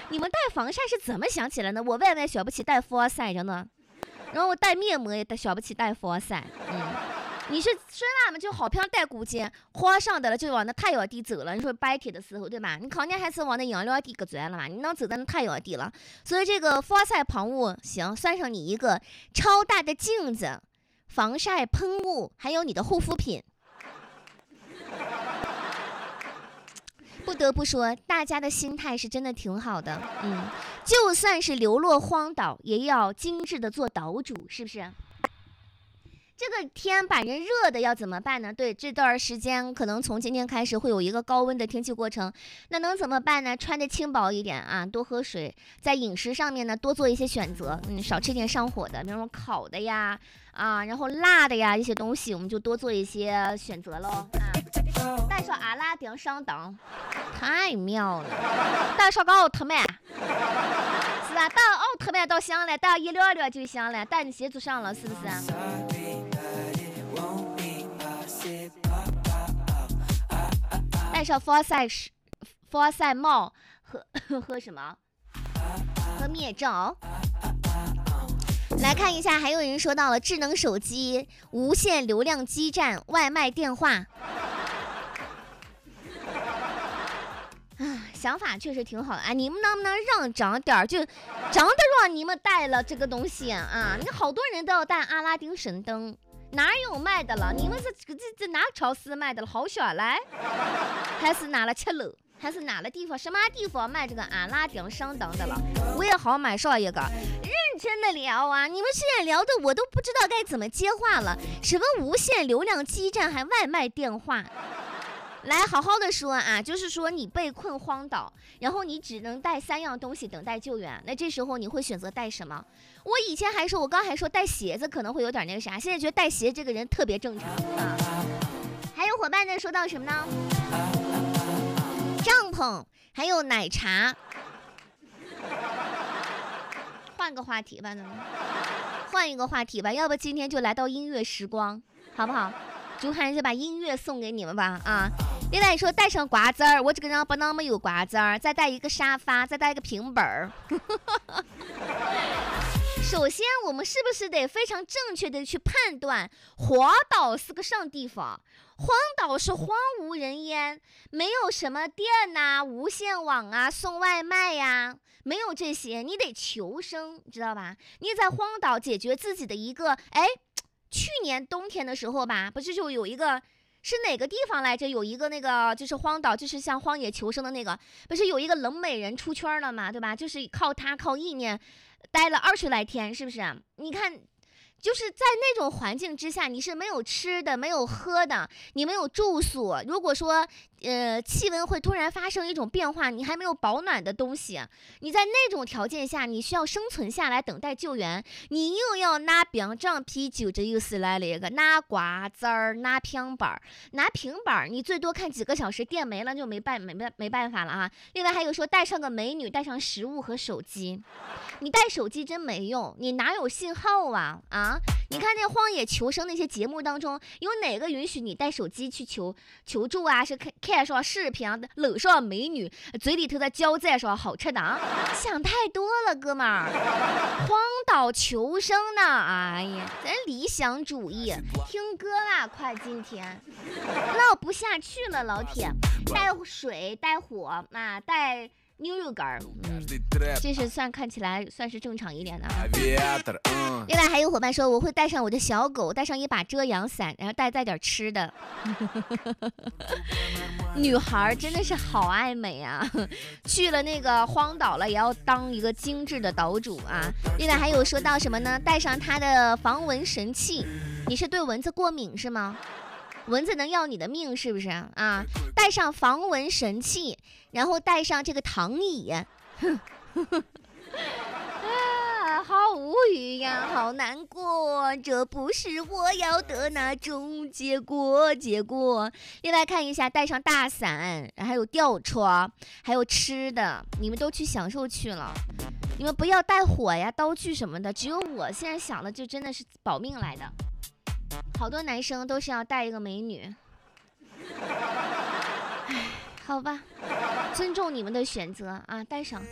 你们带防晒是怎么想起来呢？我外外小不起带防晒着呢，然后我带面膜也小不起带防晒。你是孙娃们就好像带骨尖，花上的了就往那太阳地走了。你说白天的时候对吧？你肯定还是往那养料地搁钻了嘛，你能走到那太阳地了。所以这个防晒喷雾行，算上你一个超大的镜子、防晒喷雾，还有你的护肤品。不得不说，大家的心态是真的挺好的。就算是流落荒岛，也要精致的做岛主，是不是？这个天把人热的要怎么办呢？对，这段时间可能从今天开始会有一个高温的天气过程，那能怎么办呢？穿得轻薄一点啊，多喝水，在饮食上面呢多做一些选择，少吃点上火的，比如说烤的呀，然后辣的呀，这些东西我们就多做一些选择喽啊。带上阿拉丁上当，太妙了！带上个奥特曼，是吧？带奥特曼倒行了，带一溜溜就行了，带你鞋就上了，是不是？戴上防晒帽和什么？和面罩。来看一下，还有人说到了智能手机、无线流量基站、外卖电话。想法确实挺好的啊！你们能不能让长点儿，就长得让你们带了这个东西啊？你好多人都要带阿拉丁神灯，哪有卖的了？你们这哪超市卖的了？好小来，还是哪了七楼？还是哪了地方？什么地方卖这个阿拉丁神灯的了？我也好买上一个。认真的聊啊！你们现在聊的我都不知道该怎么接话了。什么无线流量基站还外卖电话？来好好的说啊，就是说你被困荒岛，然后你只能带3样东西等待救援，那这时候你会选择带什么？我刚还说带鞋子可能会有点那个啥，现在觉得带鞋这个人特别正常啊。还有伙伴在说到什么呢？帐篷，还有奶茶。换个话题吧，换一个话题吧，要不今天就来到音乐时光，好不好？就还是把音乐送给你们吧啊！另外说带上瓜子儿，我这个人不那么有瓜子儿，再带一个沙发，再带一个平板儿。首先我们是不是得非常正确的去判断荒岛是个上地方？荒岛是荒无人烟，没有什么电啊、无线网啊、送外卖呀，没有这些，你得求生，知道吧？你在荒岛解决自己的一个去年冬天的时候吧，不是就有一个是哪个地方来着？有一个那个就是荒岛，就是像荒野求生的那个，不是有一个冷美人出圈了嘛，对吧？就是靠意念待了20来天，是不是？你看。就是在那种环境之下，你是没有吃的，没有喝的，你没有住宿。如果说气温会突然发生一种变化，你还没有保暖的东西，你在那种条件下，你需要生存下来等待救援，你又要拿冰杖啤酒，这又是来了一个拿瓜子儿，拿平板你最多看几个小时，电没了就没办法了啊。另外还有说带上个美女，带上食物和手机，你带手机真没用，你哪有信号啊？你看那荒野求生那些节目当中，有哪个允许你带手机去求助啊？是看上视频的，搂上美女，嘴里头的浇在上好吃的啊？想太多了，哥们儿，荒岛求生呢？哎呀，咱理想主义，听歌啦，快今天唠不下去了，老铁，带水，带火啊，带。牛肉干这是看起来算是正常一点的啊。另外还有伙伴说，我会带上我的小狗，带上一把遮阳伞，然后带点吃的。女孩真的是好爱美啊，去了那个荒岛了也要当一个精致的岛主啊。另外还有说到什么呢？带上它的防蚊神器。你是对蚊子过敏是吗？蚊子能要你的命是不是啊？带上防蚊神器，然后带上这个躺椅。好无语呀，好难过，这不是我要的那种结果。另外看一下，带上大伞，还有吊车，还有吃的，你们都去享受去了。你们不要带火呀、刀具什么的，只有我现在想了，就真的是保命来的。好多男生都是要带一个美女，好吧，尊重你们的选择啊，带上。